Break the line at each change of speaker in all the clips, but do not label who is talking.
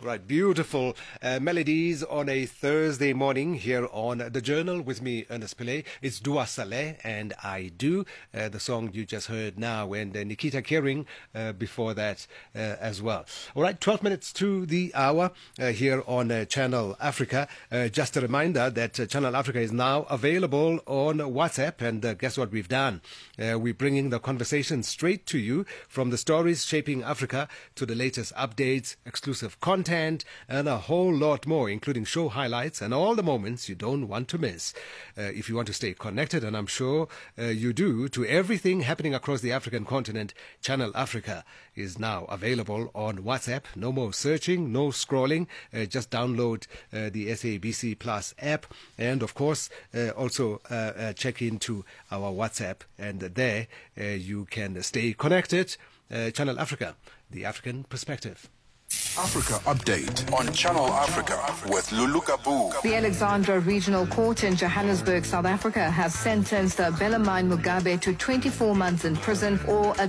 Right, beautiful melodies on a Thursday morning here on The Journal with me, Ernest Pillay. It's Dua Saleh and I Do, the song you just heard now, and Nikita Kering before that as well. All right, 12 minutes to the hour here on Channel Africa. Just a reminder that Channel Africa is now available on WhatsApp, and guess what we've done? We're bringing the conversation straight to you, from the stories shaping Africa to the latest updates, exclusive content, and a whole lot more, including show highlights and all the moments you don't want to miss. If you want to stay connected, and I'm sure you do, to everything happening across the African continent, Channel Africa is now available on WhatsApp. No more searching, no scrolling. Just download the SABC Plus app, and of course also check into our WhatsApp, and there you can stay connected. Channel Africa, the African perspective.
Africa Update on Channel Africa with Lulu Kabu.
The Alexandra Regional Court in Johannesburg, South Africa, has sentenced Bellarmine Mugabe to 24 months in prison or a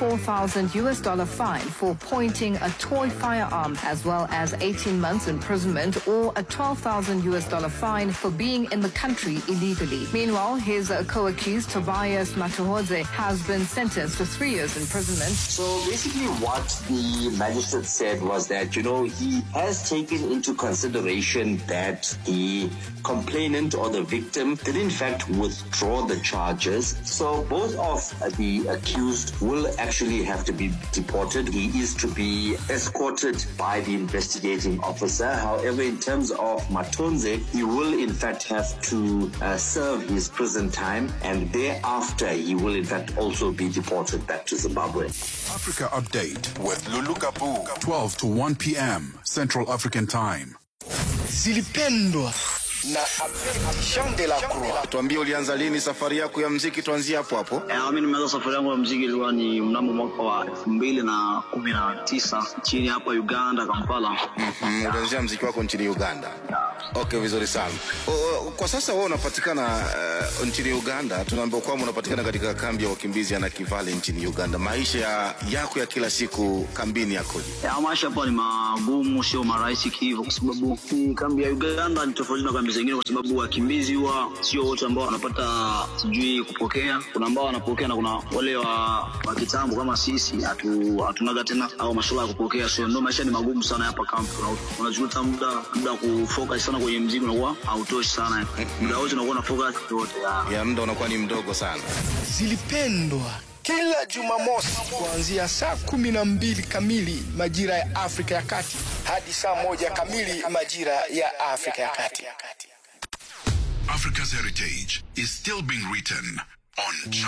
$24,000 fine for pointing a toy firearm, as well as 18 months imprisonment or a $12,000 fine for being in the country illegally. Meanwhile, his co-accused Tobias Matuhodze has been sentenced to 3 years imprisonment.
So basically what the magistrate said was that, he has taken into consideration that the complainant or the victim did in fact withdraw the charges. So both of the accused will actually have to be deported. He is to be escorted by the investigating officer. However, in terms of Matonze, he will in fact have to serve his prison time, and thereafter he will in fact also be deported back to Zimbabwe.
Africa Update with Lulu Kabu, 12 to 1 p.m. Central African Time.
Zilipendwa na Jean de la Croix.
Tuambie, ulianza lini safari yako ya muziki? Tuanzie hapo hapo.
Mimi nimeanza safari yangu ya muziki ilikuwa ni mnamo mwaka wa 2019 nchini hapa Uganda, Kampala.
Ulianzia muziki wako nchini Uganda? Okay, vizuri sana. Kwa sasa wewe unapatikana nchini Uganda. Tunaambiwa kwamba unapatikana katika kambi ya wakimbizi ya Nakivale nchini Uganda. Maisha yako ya kila siku kambini yakoje?
Maisha hapa ni magumu, sio marahisi hivyo, kwa sababu kambi ya Uganda ni tofauti na kambi zingine, kwa sababu wakimbizi huwa sio wote ambao wanapata sijui kupokea. Kuna ambao wanapokea na kuna wale wa kitambo kama sisi hatunaga tena au masuala ya kupokea. So ndio maisha ni magumu sana hapa kambi. Unajuta muda kufocus sana kwenye muziki unakuwa hautoshi sana. Muda wote unakuwa na focus yote
ya muda unakuwa ni mdogo sana.
Zilipendwa kila Jumamosi kuanzia saa 12 kamili majira ya Afrika ya Kati hadi saa 1 kamili majira ya Afrika ya Kati.
Africa's heritage is still being written on